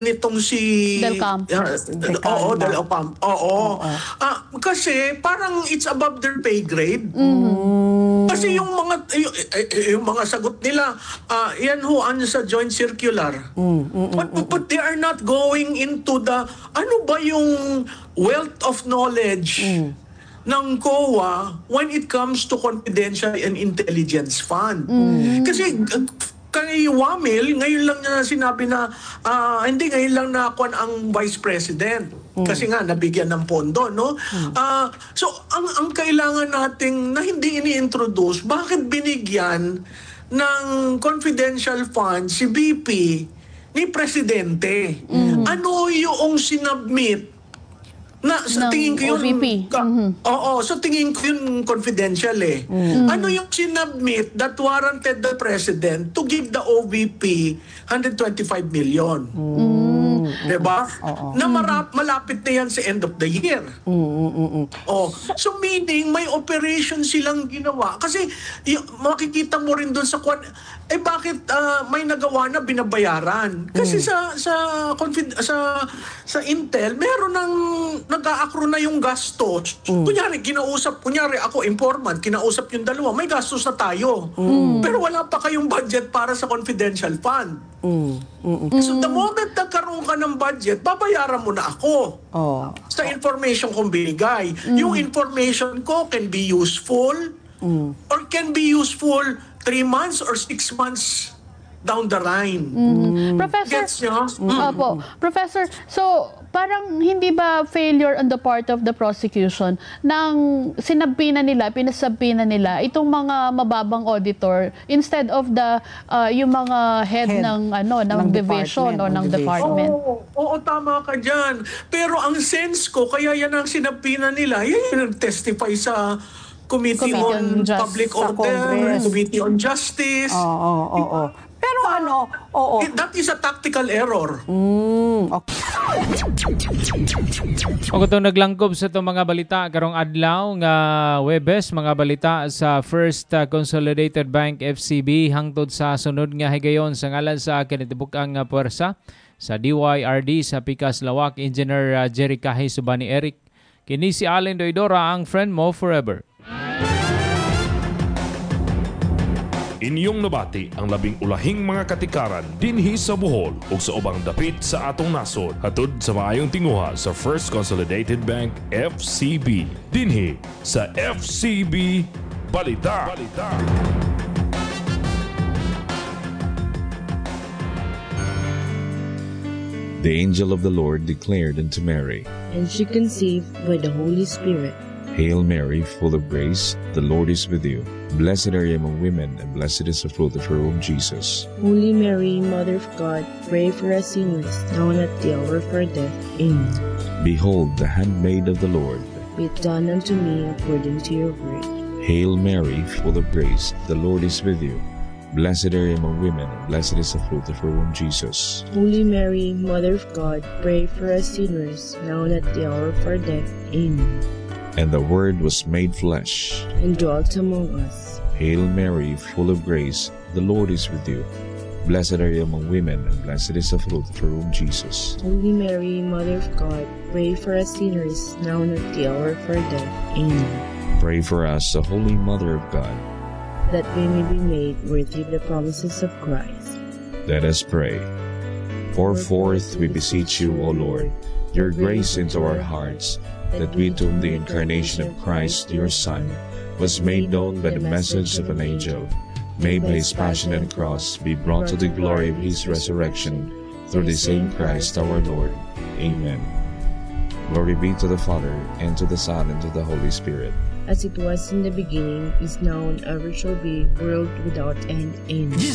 nitong si Del Campo. Oo, Del Campo. Oo. Kasi parang it's above their pay grade. Kasi yung mga sagot nila, yan ho ano sa joint circular. But they are not going into the ano ba yung wealth of knowledge ng COA when it comes to confidential and intelligence fund. Kasi kay Wamil, ngayon lang niya sinabi na, hindi, ngayon lang nakuha ang Vice President. Kasi nga, nabigyan ng pondo, no? So, ang kailangan nating na hindi ini-introduce, bakit binigyan ng confidential fund si BP ni Presidente? Ano yung sinubmit na sa tingin ko yun OVP. Oo, sa tingin ko yun confidential eh. Ano yung sinubmit that warranted the president to give the OVP 125 million? Diba? Na malapit na yan sa end of the year. So meaning may operation silang ginawa kasi makikita mo rin doon sa bakit may nagawa na binabayaran? Kasi sa Intel meron ng nag-a-accrue na yung gastos. Kunyari ako informant, kinausap yung dalawa, may gastos na tayo. Pero wala pa kayong budget para sa confidential fund. So the moment nagkaroon ka ng budget, babayaran mo na ako sa information kong binigay. Yung information ko can be useful or can be useful 3 months or 6 months down the line. Professor, Gets nyo? Professor, so parang hindi ba failure on the part of the prosecution nang pinasabina nila itong mga mababang auditor instead of yung mga head ng division o ng department? Oo, tama ka dyan. Pero ang sense ko, kaya yan ang sinabina nila, yan yung nag-testify sa Committee on Public Order, Committee on Justice. Pero that is a tactical error. O itong naglangkob sa itong mga balita karong adlaw nga Webes, mga balita sa First Consolidated Bank FCB hangtod sa sunod nga higayon sa ngalan sa kinatibuk-ang puwersa sa DYRD sa Pikas Lawak, Engineer Jerry Kahi Subani Eric. Kini si Allen Doidora, ang friend mo forever. Inyong nabati ang labing ulahing mga katikaran dinhi sa Bohol ug sa ubang dapit sa atong nasod. Hatod sa maayong tinguha sa First Consolidated Bank FCB dinhi sa FCB Balita. The angel of the Lord declared unto Mary, and she conceived by the Holy Spirit. Hail Mary, full of grace, the Lord is with you. Blessed are you among women, and blessed is the fruit of your womb, Jesus. Holy Mary, Mother of God, pray for us sinners, now and at the hour of our death. Amen. Behold, the handmaid of the Lord. Be it done unto me according to your word. Hail Mary, full of grace, the Lord is with you. Blessed are you among women, and blessed is the fruit of your womb, Jesus. Holy Mary, Mother of God, pray for us sinners, now and at the hour of our death. Amen. And the Word was made flesh, and dwelt among us. Hail Mary, full of grace, the Lord is with you. Blessed are you among women, and blessed is the fruit of your womb, Jesus. Holy Mary, Mother of God, pray for us sinners, now and at the hour of our death. Amen. Pray for us, the Holy Mother of God, that we may be made worthy of the promises of Christ. Let us pray. Pour forth, we beseech you, O Lord, your grace into our hearts, that we to whom the incarnation of Christ, your Son, was made known by the message of an angel, may by his passion and cross be brought to the glory of his resurrection, through the same Christ our Lord. Amen. Glory be to the Father, and to the Son, and to the Holy Spirit. As it was in the beginning, is now, and ever shall be, world without end. Amen.